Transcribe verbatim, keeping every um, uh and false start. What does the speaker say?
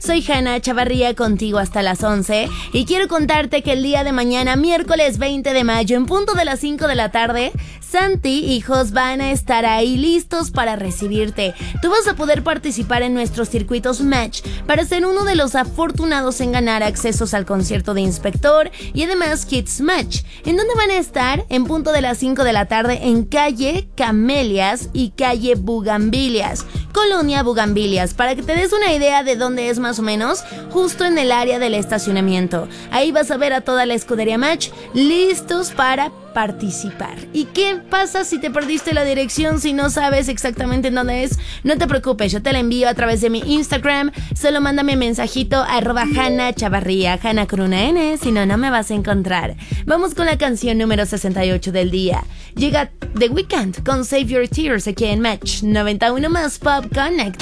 soy Hanna Chavarría contigo hasta las once y quiero contarte que el día de mañana, miércoles veinte de mayo, en punto de las cinco de la tarde, Santi y Jos van a estar ahí listos para recibirte. Tú vas a poder participar en nuestros circuitos Match para ser uno de los afortunados en ganar accesos al concierto de Inspector y además Kids Match. ¿En dónde van a estar? En punto de las cinco de la tarde en calle Camelias y calle Bugambilias, Colonia Bugambilias, para que te des una idea de dónde es más o menos, justo en el área del estacionamiento. Ahí vas a ver a toda la escudería Match listos para participar. ¿Y qué pasa si te perdiste la dirección, si no sabes exactamente en dónde es? No te preocupes, yo te la envío a través de mi Instagram. Solo mándame mensajito arroba Hanna Chavarría, Hanna con una N, si no, no me vas a encontrar. Vamos con la canción número sesenta y ocho del día. Llega The Weeknd con Save Your Tears aquí en Match noventa y uno más Pop Connect.